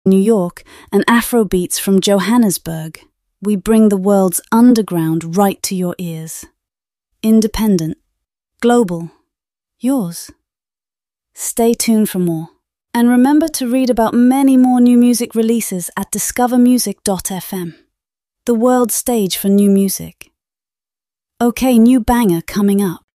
New York, and Afrobeats from Johannesburg. We bring the world's underground right to your ears. Independent. Global. Yours. Stay tuned for more. And remember to read about many more new music releases at discovermusic.fm, the world stage for new music. Okay, new banger coming up.